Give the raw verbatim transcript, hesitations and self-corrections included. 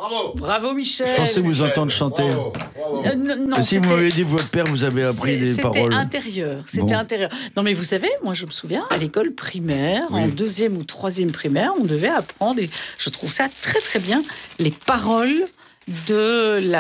Bravo. Bravo Michel. Je pensais vous entendre chanter. Bravo. Bravo. Euh, non, non, si c'était- vous m'avez dit que votre père vous avait appris c'est- des c'était paroles. intérieur. C'était Bon. intérieur. Non, mais vous savez, moi, je me souviens, à l'école primaire, Oui. en deuxième ou troisième primaire, on devait apprendre, et je trouve ça très, très bien, les paroles de la